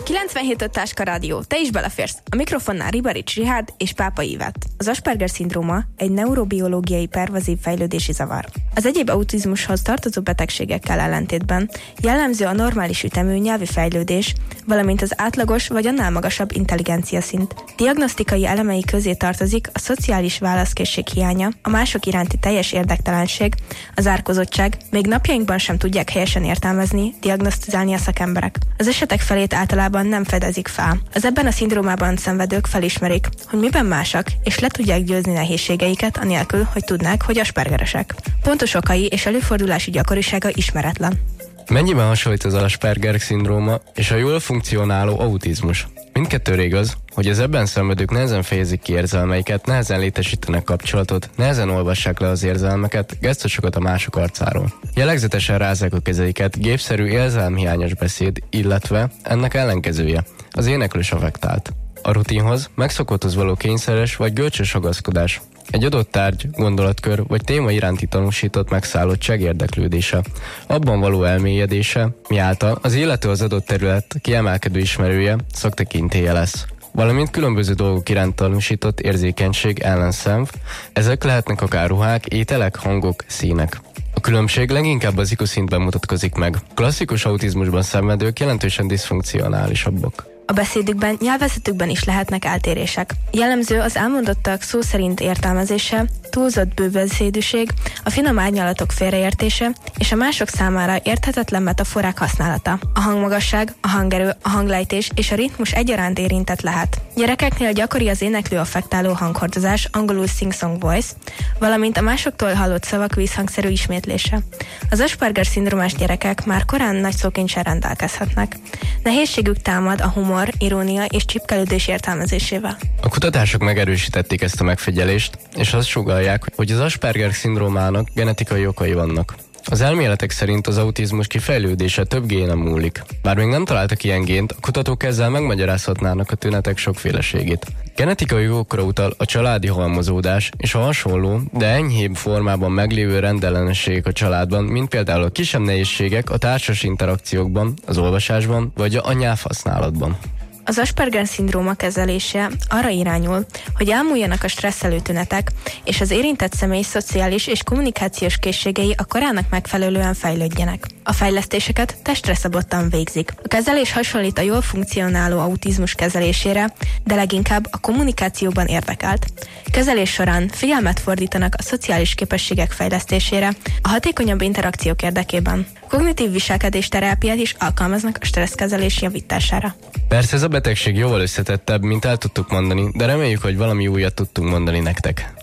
97.5 Táska Rádió, te is beleférsz. A mikrofonnál Ribarics Richárd és Pápa Ivett. Az Asperger-szindróma egy neurobiológiai pervazív fejlődési zavar. Az egyéb autizmushoz tartozó betegségekkel ellentétben jellemző a normális ütemű nyelvi fejlődés, valamint az átlagos vagy annál magasabb intelligencia szint. Diagnosztikai elemei közé tartozik a szociális válaszkészség hiánya, a mások iránti teljes érdektelenség, a zárkózottság, még napjainkban sem tudják helyesen értelmezni, diagnosztizálni a szakemberek. Az esetek felét általában nem fedezik fel. Az ebben a szindrómában szenvedők felismerik, hogy miben másak, és le tudják győzni nehézségeiket anélkül, hogy tudnák, hogy aspergeresek. Pontos okai és előfordulási gyakorisága ismeretlen. Mennyiben hasonlít az Asperger-szindróma és a jól funkcionáló autizmus? Mindkettőre igaz, hogy az ebben szenvedők nehezen fejezik ki érzelmeiket, nehezen létesítenek kapcsolatot, nehezen olvassák le az érzelmeket, gesztusokat a mások arcáról. Jellegzetesen rázzák a kezeiket, gépszerű érzelmhiányos beszéd, illetve ennek ellenkezője, az éneklős affektált. A rutinhoz, megszokotthoz való kényszeres vagy görcsös ragaszkodás. Egy adott tárgy, gondolatkör vagy téma iránti tanúsított megszállottság érdeklődése, abban való elmélyedése, miáltal az illető az adott terület kiemelkedő ismerője, szaktekintélye lesz. Valamint különböző dolgok iránt tanúsított érzékenység, ellenszenv, ezek lehetnek akár ruhák, ételek, hangok, színek. A különbség leginkább az IQ szintben mutatkozik meg. Klasszikus autizmusban szenvedők jelentősen diszfunkcionálisabbak. A beszédükben, nyelvezetükben is lehetnek eltérések. Jellemző az elmondottak szó szerint értelmezése, túlzott bőbeszédűség, a finom árnyalatok félreértése és a mások számára érthetetlen metaforák használata. A hangmagasság, a hangerő, a hanglejtés és a ritmus egyaránt érintett lehet. Gyerekeknél gyakori az éneklő affektáló hanghordozás, angolul sing-song voice, valamint a másoktól hallott szavak vízhangszerű ismétlése. Az Asperger-szindrómás gyerekek már korán nagy szókincsel rendelkezhetnek. Nehézségük támad a humor, irónia és csipkelődés értelmezésével. A kutatások megerősítették ezt a megfigyelést, és azt sugallják, hogy az Asperger-szindrómának genetikai okai vannak. Az elméletek szerint az autizmus kifejlődése több génen múlik. Bár még nem találtak ilyen gént, a kutatók ezzel megmagyarázhatnának a tünetek sokféleségét. Genetikai okokra utal a családi halmozódás és a hasonló, de enyhébb formában meglévő rendellenességek a családban, mint például a kisebb nehézségek a társas interakciókban, az olvasásban vagy a nyelvhasználatban. Az Asperger-szindróma kezelése arra irányul, hogy elmúljanak a stresszelő tünetek, és az érintett személy szociális és kommunikációs készségei a korának megfelelően fejlődjenek. A fejlesztéseket testre szabottan végzik. A kezelés hasonlít a jól funkcionáló autizmus kezelésére, de leginkább a kommunikációban érdekelt. Kezelés során figyelmet fordítanak a szociális képességek fejlesztésére, a hatékonyabb interakciók érdekében. Kognitív viselkedésterápiát is alkalmaznak a stresszkezelés javítására. Persze ez a betegség jóval összetettebb, mint el tudtuk mondani, de reméljük, hogy valami újat tudtunk mondani nektek.